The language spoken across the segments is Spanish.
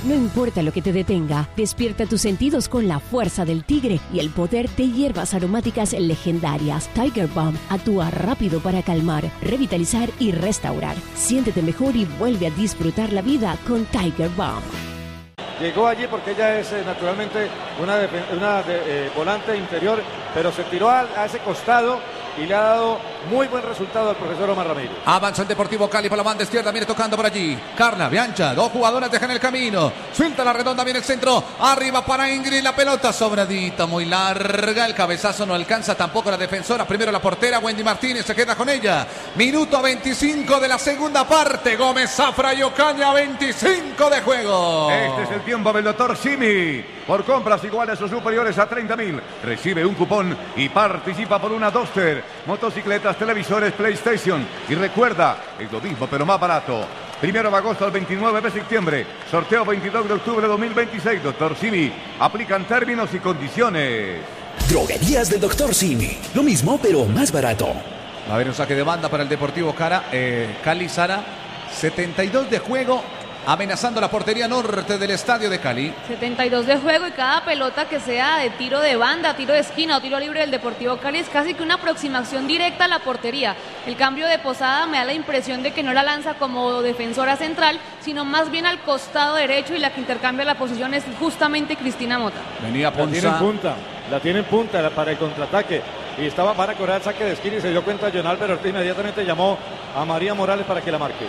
No importa lo que te detenga, despierta tus sentidos con la fuerza del tigre y el poder de hierbas aromáticas legendarias. Tiger Balm actúa rápido para calmar, revitalizar y restaurar. Siéntete mejor y vuelve a disfrutar la vida con Tiger Balm. Llegó allí porque ella es naturalmente una volante interior, pero se tiró a ese costado y le ha dado muy buen resultado al profesor Omar Ramírez. Avanza el Deportivo Cali por la banda izquierda, viene tocando por allí. Carla, Biancha, dos jugadoras dejan el camino. Suelta la redonda, viene el centro. Arriba para Ingrid, la pelota sobradita, muy larga. El cabezazo no alcanza tampoco la defensora. Primero la portera, Wendy Martínez, se queda con ella. Minuto 25 de la segunda parte. Gómez Zafra y Ocaña, 25 de juego. Este es el tiempo del doctor Simi. Por compras iguales o superiores a 30.000, recibe un cupón y participa por una Duster, motocicletas, televisores, PlayStation. Y recuerda, es lo mismo pero más barato. 1 de agosto al 29 de septiembre. Sorteo 22 de octubre de 2026. Doctor Simi. Aplican términos y condiciones. Droguerías del Doctor Simi. Lo mismo pero más barato. Va a haber un saque de banda para el Deportivo Cali, Sara. 72 de juego. Amenazando la portería norte del estadio de Cali. 72 de juego y cada pelota que sea de tiro de banda, tiro de esquina o tiro libre del Deportivo Cali es casi que una aproximación directa a la portería. El cambio de Posada me da la impresión de que no la lanza como defensora central, sino más bien al costado derecho, y la que intercambia la posición es justamente Cristina Mota. Venía Ponza. La tiene en punta para el contraataque. Y van a cobrar el saque de esquina y se dio cuenta John Álvaro Ortiz, inmediatamente llamó a María Morales para que la marque.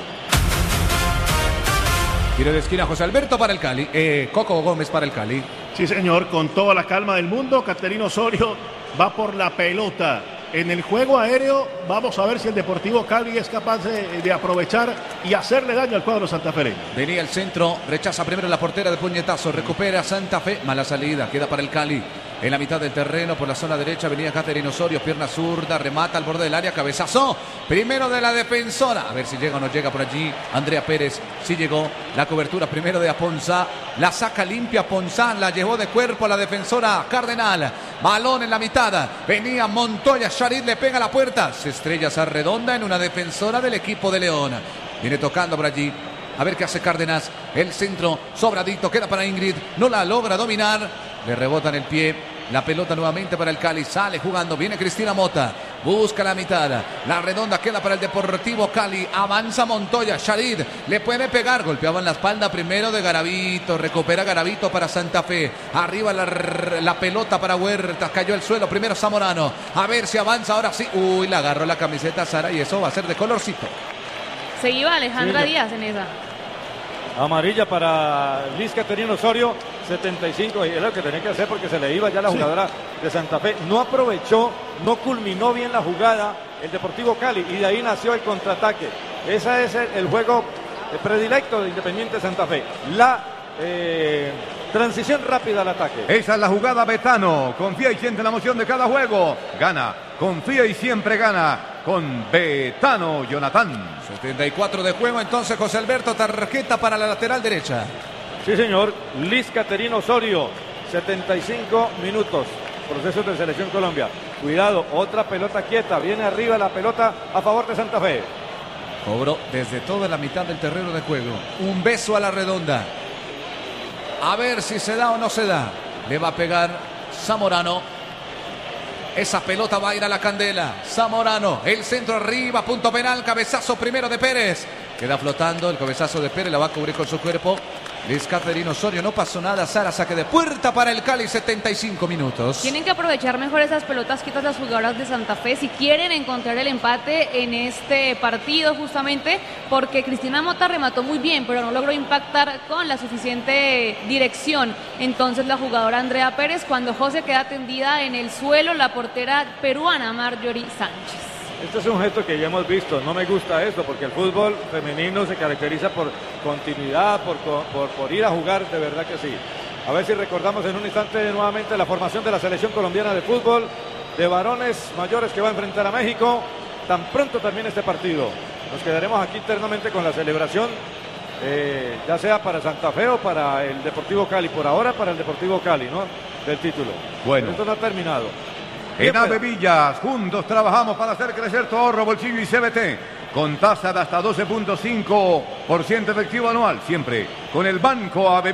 Tiro de esquina José Alberto para el Cali. Coco Gómez para el Cali. Sí, señor, con toda la calma del mundo. Caterino Osorio va por la pelota. En el juego aéreo, vamos a ver si el Deportivo Cali es capaz de aprovechar y hacerle daño al cuadro santafereño. Venía el centro, rechaza primero la portera de puñetazo, recupera Santa Fe, mala salida, queda para el Cali. En la mitad del terreno, por la zona derecha, venía Caterino Osorio, pierna zurda, remata al borde del área, cabezazo. Primero de la defensora, a ver si llega o no llega por allí. Andrea Pérez, sí llegó. La cobertura primero de Aponzá, la saca limpia Aponzá, la llevó de cuerpo a la defensora Cardenal. Balón en la mitad, venía Montoya, Charit le pega a la puerta. Se estrella esa redonda en una defensora del equipo de León. Viene tocando por allí. A ver qué hace Cárdenas. El centro sobradito, queda para Ingrid. No la logra dominar. Le rebota en el pie. La pelota nuevamente para el Cali. Sale jugando. Viene Cristina Mota. Busca la mitad. La redonda queda para el Deportivo Cali. Avanza Montoya. Charid le puede pegar. Golpeaba en la espalda primero de Garavito. Recupera Garavito para Santa Fe. Arriba la pelota para Huertas. Cayó al suelo. Primero Zamorano. A ver si avanza ahora sí. Uy, la agarró la camiseta Sara y eso va a ser de colorcito. Se iba Alejandra Díaz en esa. Amarilla para Liz Caterino Osorio, 75, y es lo que tenía que hacer porque se le iba ya la jugadora de Santa Fe. No aprovechó, no culminó bien la jugada el Deportivo Cali, y de ahí nació el contraataque. Ese es el juego predilecto de Independiente Santa Fe. La transición rápida al ataque. Esa es la jugada Betano. Confía y siente la emoción de cada juego. Gana, confía y siempre gana con Betano, Jonathan. 74 de juego, entonces José Alberto, tarjeta para la lateral derecha. Sí, señor. Liz Caterino Osorio, 75 minutos. Procesos de Selección Colombia. Cuidado, otra pelota quieta. Viene arriba la pelota a favor de Santa Fe. Cobró desde toda la mitad del terreno de juego. Un beso a la redonda. A ver si se da o no se da. Le va a pegar Zamorano. Esa pelota va a ir a la candela. Zamorano, el centro arriba, punto penal, cabezazo primero de Pérez. Queda flotando el cabezazo de Pérez, la va a cubrir con su cuerpo. Liz Caterino Osorio, no pasó nada. Sara, saque de puerta para el Cali, 75 minutos. Tienen que aprovechar mejor esas pelotas quietas las jugadoras de Santa Fe si quieren encontrar el empate en este partido, justamente porque Cristina Mota remató muy bien, pero no logró impactar con la suficiente dirección. Entonces la jugadora Andrea Pérez, cuando José queda tendida en el suelo, la portera peruana Marjorie Sánchez. Este es un gesto que ya hemos visto. No me gusta esto porque el fútbol femenino se caracteriza por continuidad, por ir a jugar, de verdad que sí. A ver si recordamos en un instante nuevamente la formación de la selección colombiana de fútbol de varones mayores que va a enfrentar a México. Tan pronto termine este partido, nos quedaremos aquí internamente con la celebración, ya sea para Santa Fe o para el Deportivo Cali. Por ahora para el Deportivo Cali, ¿no? Del título. Bueno. Pero esto no ha terminado. En Ave Villas, juntos trabajamos para hacer crecer tu ahorro, bolsillo y CBT. Con tasa de hasta 12.5% efectivo anual, siempre con el Banco Ave